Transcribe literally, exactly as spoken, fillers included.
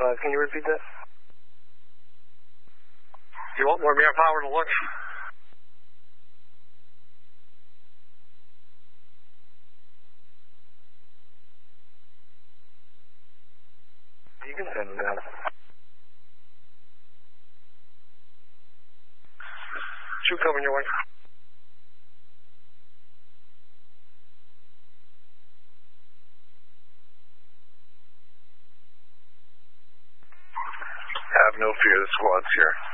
five. Can you repeat that? You want more manpower to look? You can send them down. Two coming your way. Have no fear, the squad's here.